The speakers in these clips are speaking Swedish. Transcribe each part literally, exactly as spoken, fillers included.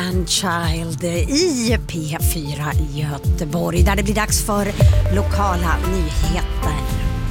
Man-Child i P fyra i Göteborg där det blir dags för lokala nyheter.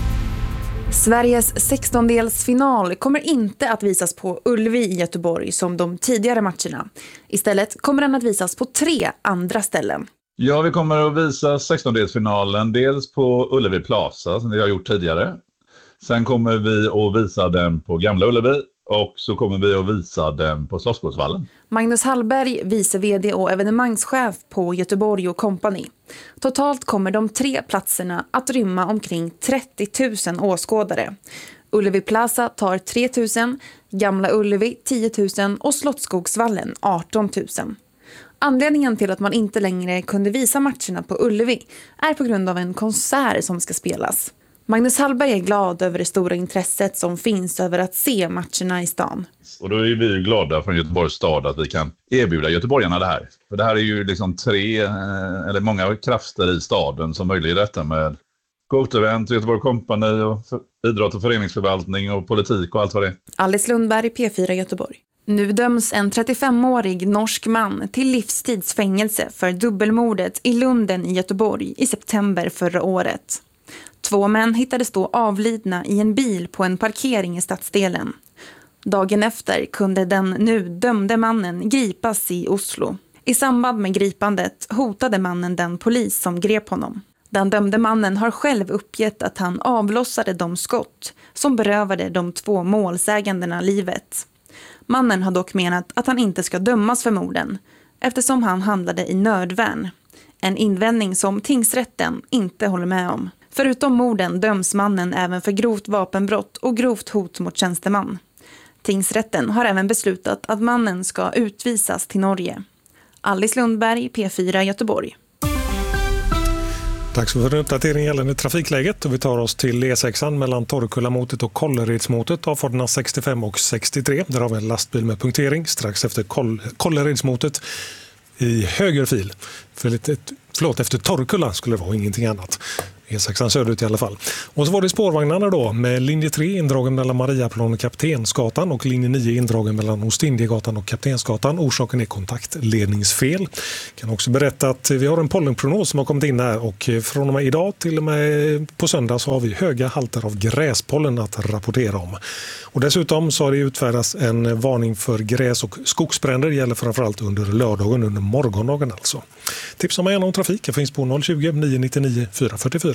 Sveriges sextondelsfinal kommer inte att visas på Ullevi i Göteborg som de tidigare matcherna. Istället kommer den att visas på tre andra ställen. Ja, vi kommer att visa sextondelsfinalen dels på Ullevi Plaza som vi har gjort tidigare. Sen kommer vi att visa den på Gamla Ullevi och så kommer vi att visa den på Slottsskogsvallen. Magnus Hallberg, vice vd och evenemangschef på Göteborg och Company. Totalt kommer de tre platserna att rymma omkring trettio tusen åskådare. Ullevi Plaza tar tre tusen, Gamla Ullevi tio tusen och Slottsskogsvallen arton tusen. Anledningen till att man inte längre kunde visa matcherna på Ullevi är på grund av en konsert som ska spelas. Magnus Hallberg är glad över det stora intresset som finns över att se matcherna i stan. Och då är vi glada från Göteborgs stad att vi kan erbjuda göteborgarna det här. För det här är ju liksom tre, eller många krafter i staden som möjliggör detta med Goat-event, Göteborg Company och idrott och föreningsförvaltning och politik och allt vad det är. Alice Lundberg, P fyra Göteborg. Nu döms en trettiofemårig norsk man till livstidsfängelse för dubbelmordet i Lunden i Göteborg i september förra året. Två män hittades då avlidna i en bil på en parkering i stadsdelen. Dagen efter kunde den nu dömde mannen gripas i Oslo. I samband med gripandet hotade mannen den polis som grep honom. Den dömde mannen har själv uppgett att han avlossade de skott som berövade de två målsägandena livet. Mannen har dock menat att han inte ska dömas för morden eftersom han handlade i nödvärn. En invändning som tingsrätten inte håller med om. Förutom morden döms mannen även för grovt vapenbrott och grovt hot mot tjänsteman. Tingsrätten har även beslutat att mannen ska utvisas till Norge. Alice Lundberg, P fyra Göteborg. Tack så för en uppdatering gällande trafikläget. Och vi tar oss till E sexan mellan Torkullamotet och Kålleredsmotet, avfarterna sextiofem och sextiotre. Där har vi en lastbil med punktering strax efter Koll- Kålleredsmotet i höger fil. För lite, förlåt, efter Torkulla skulle det vara, ingenting annat. E sexan söderut i alla fall. Och så var det spårvagnarna då med linje tre indragen mellan Mariaplan och Kaptensgatan och linje nio indragen mellan Ostindiergatan och Kaptensgatan. Orsaken är kontaktledningsfel. Kan också berätta att vi har en pollenprognos som har kommit in här och från och med idag till och med på söndag så har vi höga halter av gräspollen att rapportera om. Och dessutom så har det utfärdats en varning för gräs- och skogsbränder. Det gäller framförallt under lördagen, under morgondagen alltså. Tips om mig om trafik finns på noll tjugo, nio nittionio, fyra fyrtiofyra.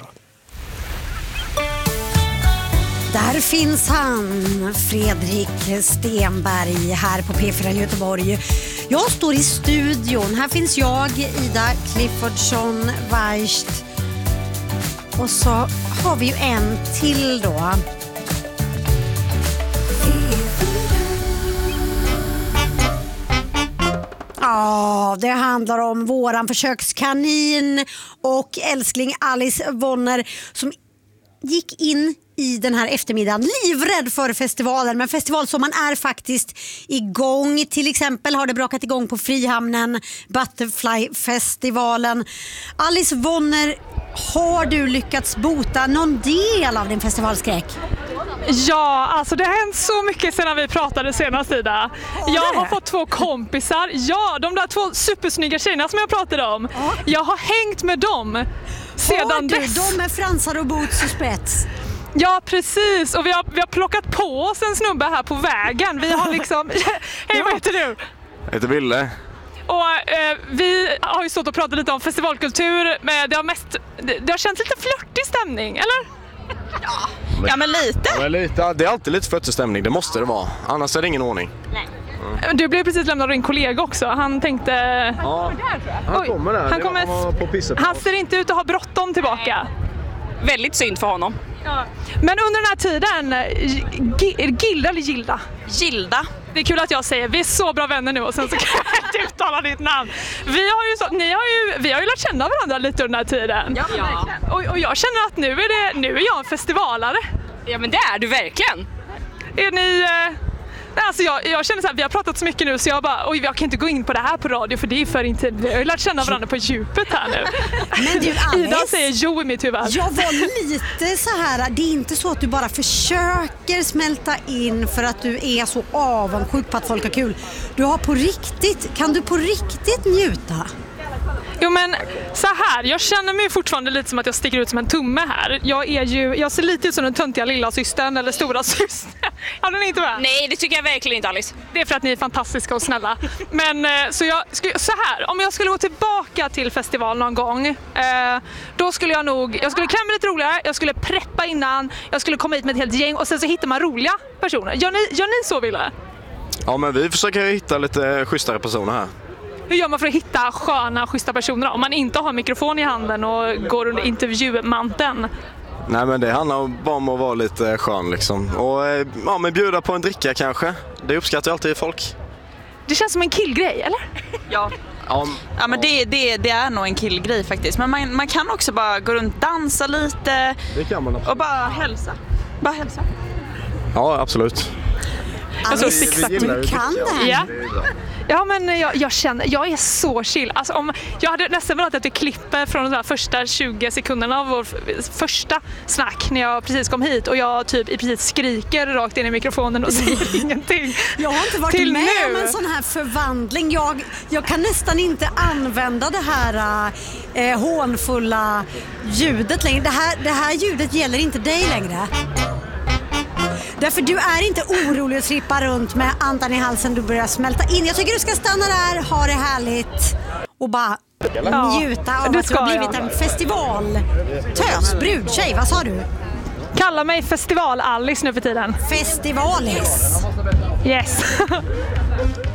Där finns han, Fredrik Stenberg här på P fyra Göteborg. Jag står i studion. Här finns jag, Ida Cliffordsson Weist. Och så har vi ju en till då. Ja, det handlar om våran försökskanin och älskling Alice Vonner som gick in i den här eftermiddagen livrädd för festivalen, men festival som man är faktiskt igång. Till exempel har det brakat igång på Frihamnen, Butterfly-festivalen. Alice Vonner, har du lyckats bota någon del av din festivalskräck? Ja, alltså det har hänt så mycket sedan vi pratade senast, Ida. Jag har fått två kompisar. Ja, de där två supersnygga tjejerna som jag pratade om. Ja. Jag har hängt med dem sedan har du, dess. De med fransar och boots och spets. Ja, precis. Och vi har, vi har plockat på oss en snubbe här på vägen. Vi har liksom... Hej, vad heter du? Jag heter Ville. Och eh, vi har ju stått och pratat lite om festivalkultur. Men det har mest... Det, det har känts lite flörtig stämning, eller? Ja, men, ja, men lite. Ja, men lite. Det är alltid lite flörtig stämning, det måste det vara. Annars är det ingen ordning. Nej. Mm. Du blev precis lämnad av din kollega också. Han tänkte... Ja, han kommer där. Han, kommer... på han ser inte ut att ha bråttom tillbaka. Nej. Väldigt synd för honom. Ja. Men under den här tiden, G- Gilda eller Gilda? Gilda. Det är kul att jag säger, vi är så bra vänner nu och sen så kan jag inte uttala ditt namn. Vi har ju, så, ni har ju, vi har ju lärt känna varandra lite under den här tiden. Ja, ja. Och, och jag känner att nu är, det, nu är jag en festivalare. Ja, men det är du verkligen. Är ni, Alltså jag, jag känner så här, vi har pratat så mycket nu så jag bara, oj jag kan inte gå in på det här på radio för det är för inte, vi har ju lärt känna varandra på djupet här nu. Men du Alice, Ida säger jo i mitt huvud. Jag var lite så här, det är inte så att du bara försöker smälta in för att du är så avundsjuk på att folk har kul. Du har på riktigt, kan du på riktigt njuta? Jo men så här, jag känner mig fortfarande lite som att jag sticker ut som en tumme här. Jag är ju, jag ser lite ut som den töntiga lilla systern eller stora systern. Ja, den är inte med. Nej, det tycker jag verkligen inte, Alice. Det är för att ni är fantastiska och snälla. Men så jag så här, om jag skulle gå tillbaka till festival någon gång, eh, då skulle jag nog, jag skulle klämma lite roligare, jag skulle preppa innan, jag skulle komma hit med ett helt gäng och sen så hittar man roliga personer. Gör ni, gör ni så, Ville? Ja, men vi försöker hitta lite schysstare personer här. Hur gör man för att hitta sköna, schyssta personer om man inte har mikrofon i handen och går under intervjumanteln? Nej, men det handlar bara om att vara lite skön liksom. Och ja, men bjuda på en dricka kanske. Det uppskattar ju alltid folk. Det känns som en killgrej, eller? Ja. Ja, ja men det, det, det är nog en killgrej faktiskt. Men man, man kan också bara gå runt, dansa lite. Det kan man. Och bara hälsa. Bara hälsa. Ja, absolut. Alltså, alltså du kan det här. Ja. Ja, men jag, jag känner, jag är så chill. Alltså, om, jag hade nästan velat att vi klipper från de där första tjugo sekunderna av vår första snack när jag precis kom hit och jag typ i precis skriker rakt in i mikrofonen och säger ingenting. Jag har inte varit till med nu. om en sån här förvandling. Jag, jag kan nästan inte använda det här eh, hånfulla ljudet längre. Det här, det här ljudet gäller inte dig längre. Därför du är inte orolig att trippa runt med andan i halsen, du börjar smälta in. Jag tycker du ska stanna där, ha det härligt och bara ja, njuta av att du har blivit en festival. Tös, brudtjej, vad sa du? Kalla mig festival Alice nu för tiden. Festivalis. Yes.